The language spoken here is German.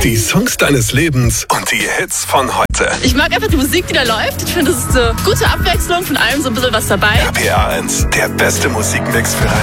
Die Songs deines Lebens und die Hits von heute. Ich mag einfach die Musik, die da läuft. Ich finde, es ist eine gute Abwechslung, von allem so ein bisschen was dabei. RPA 1, der beste Musikmix für